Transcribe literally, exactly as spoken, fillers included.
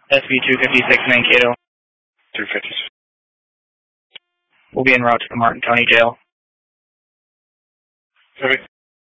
S B two fifty-six Mankato. two fifty-six. We'll be en route to the Martin County Jail. Heavy.